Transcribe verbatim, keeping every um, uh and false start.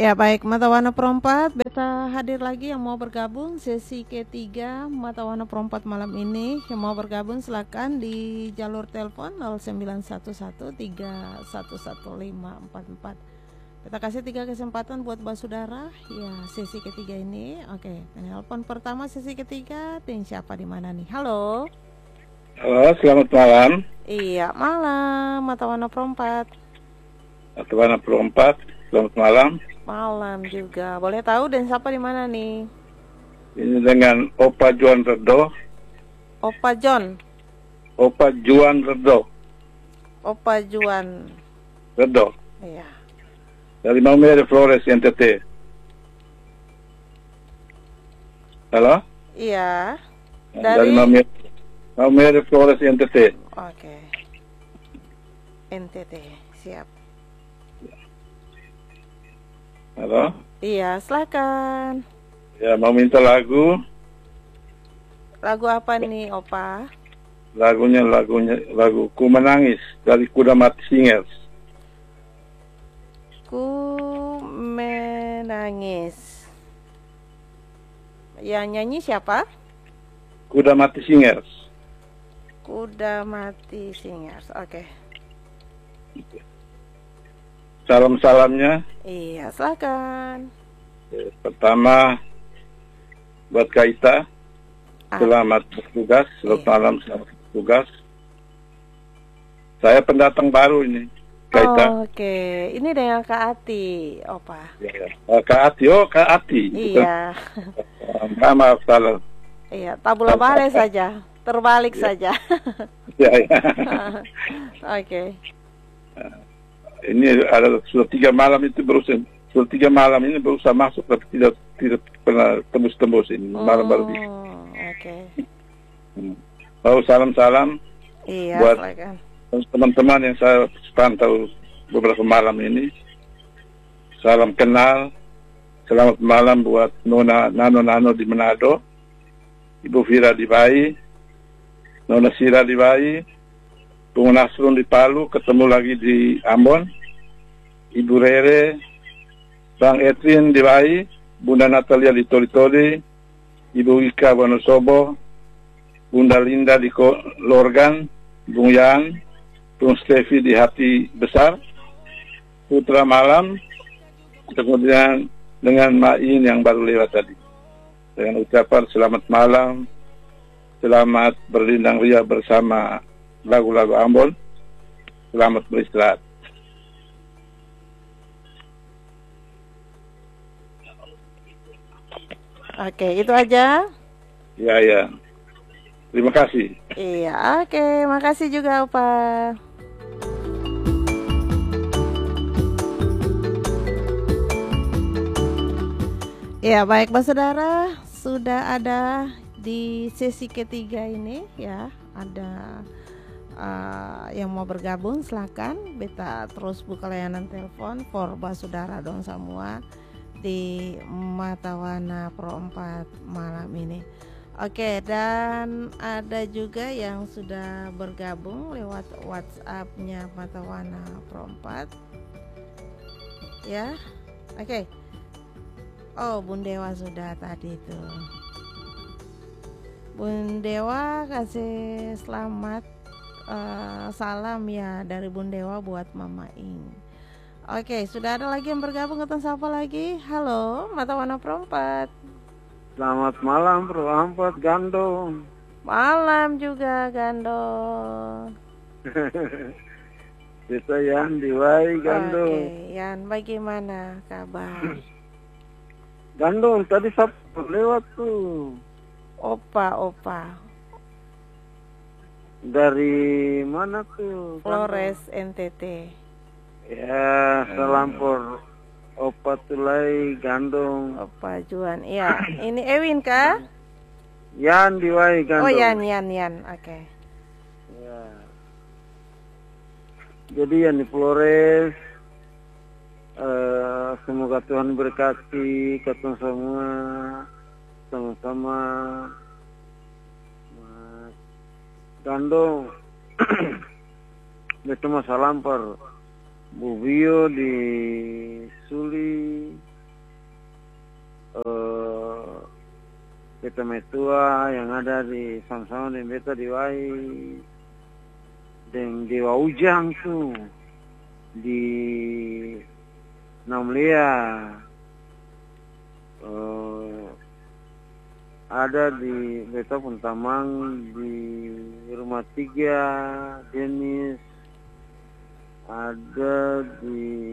Ya baik, Mata Warna Perempat, beta hadir lagi yang mau bergabung sesi ketiga Mata Warna Perempat malam ini. Yang mau bergabung silakan di jalur telepon nol sembilan satu satu tiga satu satu lima empat empat. Kita kasih tiga kesempatan buat Basudara ya sesi ketiga ini. Oke, telepon pertama sesi ketiga, tim siapa di mana nih? Halo. Halo, selamat malam. Iya, malam Mata Warna Perempat. Mata Warna Perempat, selamat malam. Malam juga. Boleh tahu dan siapa di mana nih? Ini dengan Opa Juan Redo. Opa John. Opa Juan Redo. Opa Juan Redo. Iya. Dari Maumere Flores N T T. Halo? Iya. Dari, Dari Maumere, Maumere Flores N T T. Oke. N T T, siap. Halo? Iya, silakan. Ya, mau minta lagu. Lagu apa nih, Opa? Lagunya lagunya lagu Ku Menangis dari Kuda Mati Singers. Ku menangis. Yang nyanyi siapa? Kuda Mati Singers. Kuda Mati Singers. Oke. Salam-salamnya. Iya, silakan. Pertama buat Kaita. Ah. Selamat bertugas, selamat Iya. malam, selamat bertugas. Saya pendatang baru ini, Kaita. Oh, oke, ini dengan Kak Ati, Opa. Ya, ya. Uh, Kak Ati, oh Kak Ati. Iya. Bukan? Maaf, salah. Iya, tabula balik saja, terbalik Ya. saja. Ya, ya. Oke. Ini ada sudah tiga malam itu berusaha, sudah tiga malam ini berusaha masuk tapi tidak tidak pernah tembus-tembus ini malam baru bisa. Oh, oke. Hmm. Lalu salam-salam Iya, buat silakan. teman-teman yang saya pantau beberapa malam ini. Salam kenal. Selamat malam buat Nona Nano Nano di Manado, Ibu Vira di Bai, Nona Sira di Bai, Bung Nasrun di Palu, ketemu lagi di Ambon, Ibu Rere, Bang Edwin di Bai, Bunda Natalia di Toli-Toli, Ibu Ika Wonosobo, Bunda Linda di Lorgan, Bung Yan, Bung Stevi di Hati Besar, Putra Malam, kemudian dengan Main yang baru lewat tadi. Dengan ucapan selamat malam, selamat berlindang ria bersama lagu-lagu Ambon, selamat beristirahat. Oke, itu aja. Ya, ya. Terima kasih. Iya, oke, makasih juga, Opa. Ya, baik, Mbak Saudara, sudah ada di sesi ketiga ini ya, ada uh, yang mau bergabung silakan beta terus buka layanan telepon for Basudara dong semua di Mata Warna Perempat malam ini. Oke, dan ada juga yang sudah bergabung lewat WhatsApp-nya Mata Warna Perempat. Ya. Oke. Oh, Bun Dewa sudah tadi itu. Bun Dewa kasih selamat uh, salam ya dari Bun Dewa buat Mama Ing. Oke, sudah ada lagi yang bergabung atau siapa lagi? Halo, Mata Warna Perempat. Selamat malam, Perempat Gandong. Malam juga Gandong. Kita Yan Diwai Gandong. Oke, Yan, bagaimana kabar? Gandong, tadi Sabtu lewat tuh. Opa, opa. Dari mana tuh? Flores N T T. Ya, selampur Opa Tulai Gandong. Opa Juan. Iya, ini Ewin kah? Yan Diwai Gandong. Oh, Yan, Yan, Yan. Oke. Ya. Jadi Yan di Flores. Uh, semoga Tuhan berkati kita semua, sama-sama. Mas Gandong, itu masalah per Bu Bio di Suli, beta metua yang ada di sama-sama dengan beta di Wai, dan Dewa Ujang tuh di Namlia, uh, ada di beta pun tamang di rumah tiga Denis, ada di